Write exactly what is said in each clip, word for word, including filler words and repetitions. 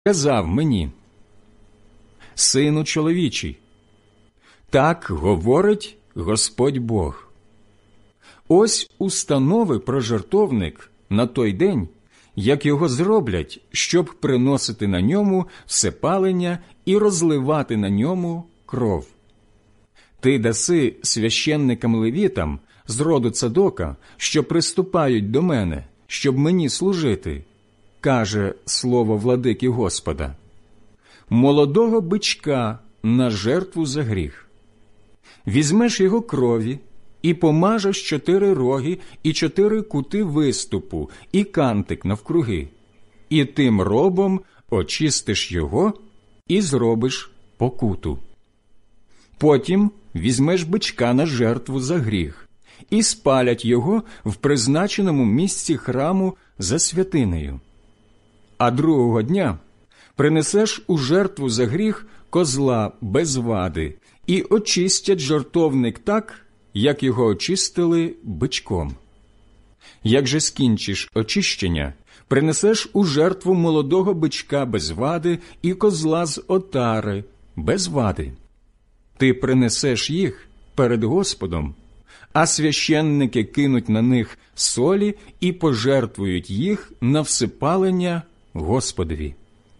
сказав мені: «Сину чоловічий, так говорить Господь Бог. Ось установи про жертовник на той день, як його зроблять, щоб приносити на ньому всепалення і розливати на ньому кров. Ти даси священникам-левітам з роду Цадока, що приступають до мене, щоб мені служити, каже слово владики Господа, молодого бичка на жертву за гріх. Візьмеш його крові і помажеш чотири роги і чотири кути виступу і кантик навкруги, і тим робом очистиш його і зробиш покуту. Потім візьмеш бичка на жертву за гріх і спалять його в призначеному місці храму за святинею. А другого дня принесеш у жертву за гріх козла без вади і очистять жертовник так, як його очистили бичком. Як же скінчиш очищення, принесеш у жертву молодого бичка без вади і козла з отари без вади. Ти принесеш їх перед Господом, а священники кинуть на них солі і пожертвують їх на всипалення Господові.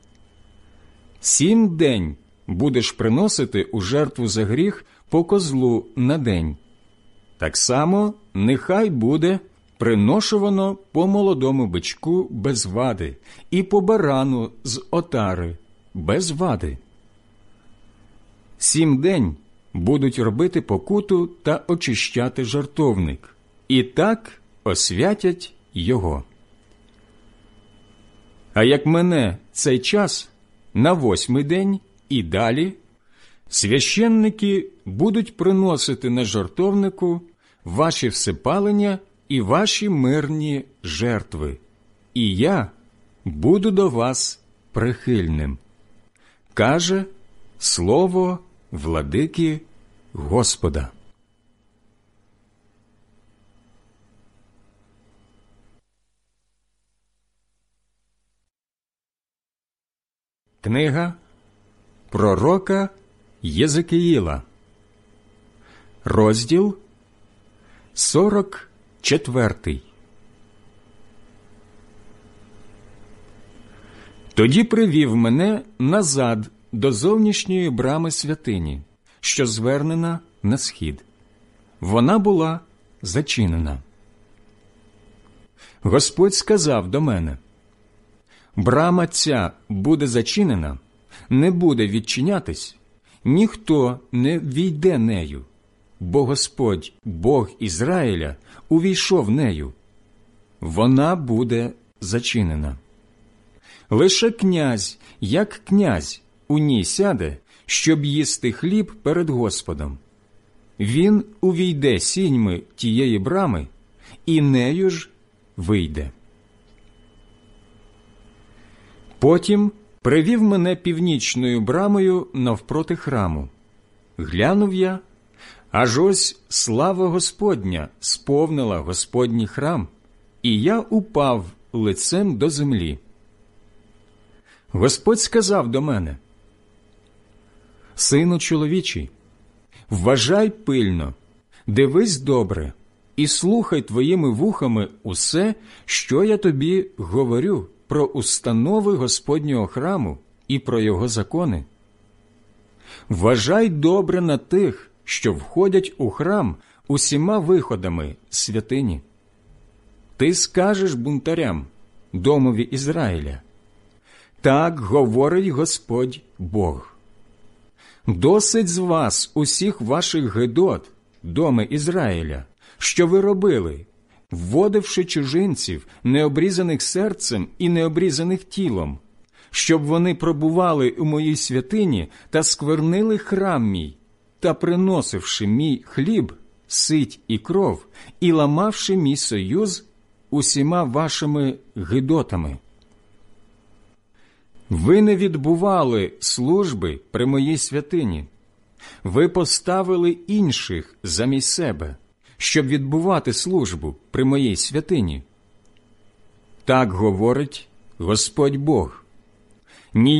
Сім день будеш приносити у жертву за гріх по козлу на день. Так само нехай буде приношувано по молодому бичку без вади і по барану з отари без вади. Сім день будуть робити покуту та очищати жертовник, і так освятять його. А як мине цей час, на восьмий день і далі, священники будуть приносити на жертовнику ваші всипалення і ваші мирні жертви, і я буду до вас прихильним, каже слово владики Господа». Книга пророка Єзекіїла, розділ сорок четвертий. Тоді привів мене назад до зовнішньої брами святині, що звернена на схід. Вона була зачинена. Господь сказав до мене: «Брама ця буде зачинена, не буде відчинятись, ніхто не війде нею, бо Господь, Бог Ізраїля, увійшов нею. Вона буде зачинена. Лише князь, як князь, у ній сяде, щоб їсти хліб перед Господом. Він увійде сіньми тієї брами, і нею ж вийде». Потім привів мене північною брамою навпроти храму. Глянув я, аж ось слава Господня сповнила Господній храм, і я упав лицем до землі. Господь сказав до мене: «Сину чоловічий, вважай пильно, дивись добре і слухай твоїми вухами усе, що я тобі говорю про установи Господнього храму і про його закони. Вважай добре на тих, що входять у храм усіма виходами святині. Ти скажеш бунтарям, домові Ізраїля: так говорить Господь Бог. Досить з вас усіх ваших гидот, доми Ізраїля, що ви робили, вводивши чужинців, необрізаних серцем і необрізаних тілом, щоб вони пробували у моїй святині та сквернили храм мій, та приносивши мій хліб, сить і кров, і ламавши мій союз усіма вашими гидотами. Ви не відбували служби при моїй святині. Ви поставили інших замість себе, щоб відбувати службу при моїй святині. Так говорить Господь Бог. ні